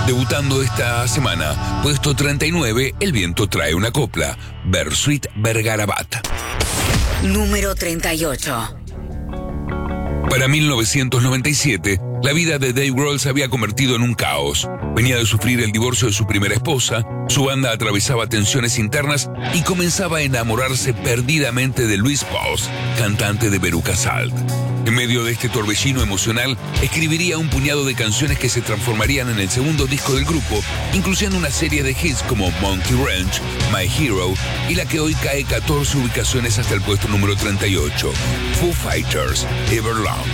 Debutando esta semana, puesto 39, El viento trae una copla, Bersuit Vergarabat. Número 38. Para 1997, la vida de Dave Grohl se había convertido en un caos. Venía de sufrir el divorcio de su primera esposa, su banda atravesaba tensiones internas y comenzaba a enamorarse perdidamente de Luis Post, cantante de Veruca Salt. En medio de este torbellino emocional, escribiría un puñado de canciones que se transformarían en el segundo disco del grupo, incluyendo una serie de hits como Monkey Ranch, My Hero y la que hoy cae 14 ubicaciones hasta el puesto número 38, Foo Fighters, Everlong.